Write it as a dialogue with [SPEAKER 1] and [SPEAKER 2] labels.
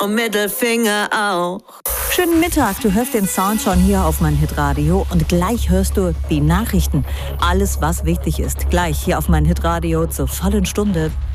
[SPEAKER 1] und Mittelfinger auch.
[SPEAKER 2] Schönen Mittag, du hörst den Sound schon hier auf mein Hitradio und gleich hörst du die Nachrichten. Alles, was wichtig ist, gleich hier auf mein Hitradio zur vollen Stunde.